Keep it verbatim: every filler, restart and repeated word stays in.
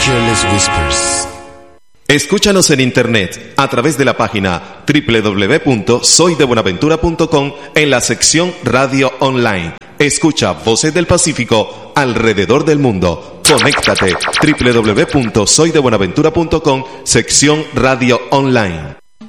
Careless Whispers. Escúchanos en internet a través de la página doble u doble u doble u punto soy de buenaventura punto com en la sección Radio Online. Escucha Voces del Pacífico alrededor del mundo. Conéctate doble u doble u doble u punto soy de buenaventura punto com, sección Radio Online.